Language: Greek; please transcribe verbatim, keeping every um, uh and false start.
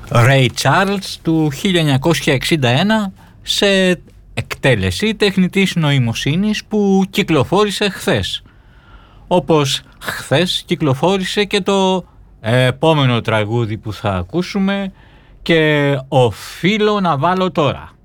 Ray Charles του χίλια εννιακόσια εξήντα ένα σε εκτέλεση τεχνητής νοημοσύνης που κυκλοφόρησε χθες. Όπως χθες κυκλοφόρησε και το επόμενο τραγούδι που θα ακούσουμε και οφείλω να βάλω τώρα.